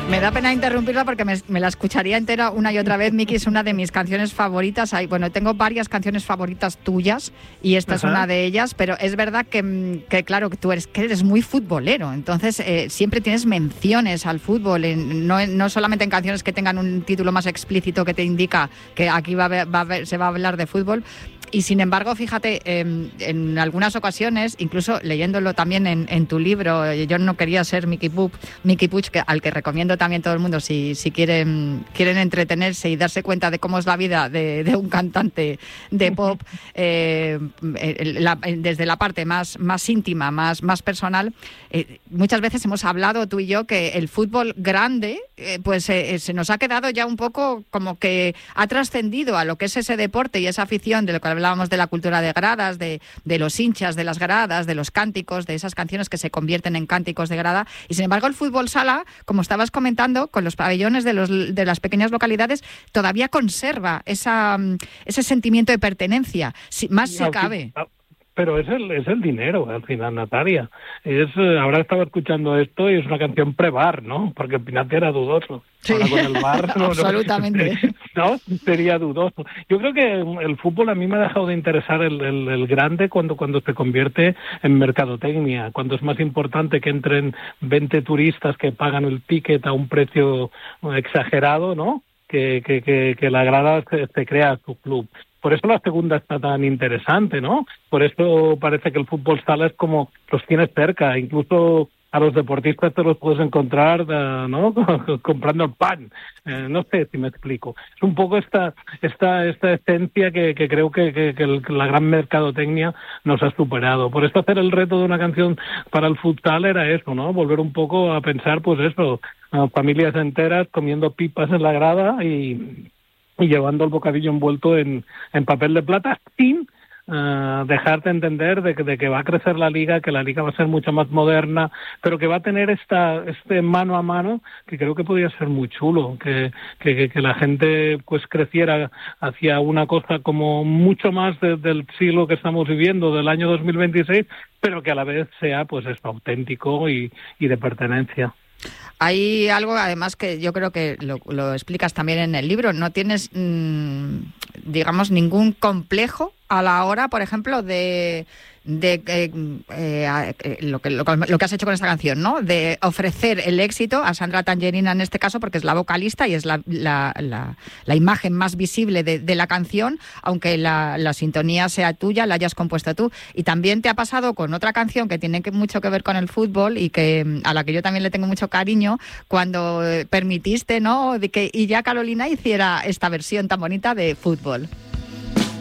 Me da pena interrumpirla porque me la escucharía entera una y otra vez. Miki, es una de mis canciones favoritas. Bueno, tengo varias canciones favoritas tuyas y esta es una de ellas, pero es verdad que claro, que tú eres muy futbolero, entonces siempre tienes menciones al fútbol, no solamente en canciones que tengan un título más explícito que te indica que aquí se va a hablar de fútbol. Y sin embargo, fíjate, en algunas ocasiones, incluso leyéndolo también en tu libro, Yo no quería ser Miki Puig, al que recomiendo también todo el mundo si quieren entretenerse y darse cuenta de cómo es la vida de un cantante de pop, desde la parte más íntima, más personal. Muchas veces hemos hablado tú y yo que el fútbol grande se nos ha quedado ya un poco como que ha trascendido a lo que es ese deporte y esa afición de lo que hablábamos de la cultura de gradas, de los hinchas de las gradas, de los cánticos, de esas canciones que se convierten en cánticos de grada. Y sin embargo el fútbol sala, como estabas comentando, con los pabellones de las pequeñas localidades, todavía conserva ese sentimiento de pertenencia, si cabe. Pero es el dinero, al final, Natalia. Ahora estaba escuchando esto y es una canción pre-bar, ¿no? Porque el final era dudoso. Sí. Ahora con el bar, absolutamente. No, sería dudoso. Yo creo que el fútbol a mí me ha dejado de interesar el grande cuando se convierte en mercadotecnia, cuando es más importante que entren 20 turistas que pagan el ticket a un precio exagerado, ¿no? Que la grada se crea su club. Por eso la segunda está tan interesante, ¿no? Por eso parece que el fútbol sala es como los tienes cerca, incluso a los deportistas te los puedes encontrar, ¿no? Comprando el pan. No sé si me explico. Es un poco esta esencia que creo que la gran mercadotecnia nos ha superado. Por eso hacer el reto de una canción para el futsal era eso, ¿no? Volver un poco a pensar, pues eso, familias enteras comiendo pipas en la grada y llevando el bocadillo envuelto en papel de plata sin dejarte entender de que va a crecer la liga, que la liga va a ser mucho más moderna, pero que va a tener este mano a mano que creo que podría ser muy chulo, que la gente pues creciera hacia una cosa como mucho más del siglo que estamos viviendo, del año 2026, pero que a la vez sea pues esto auténtico y de pertenencia. Hay algo, además, que yo creo que lo explicas también en el libro. No tienes, digamos, ningún complejo a la hora, por ejemplo, de lo que has hecho con esta canción, ¿no? De ofrecer el éxito a Sandra Tangerina en este caso, porque es la vocalista y es la imagen más visible de la canción, aunque la sintonía sea tuya, la hayas compuesto tú. Y también te ha pasado con otra canción que tiene mucho que ver con el fútbol y a la que yo también le tengo mucho cariño, cuando permitiste, ¿no?, de que Illa Carolina hiciera esta versión tan bonita de Fútbol.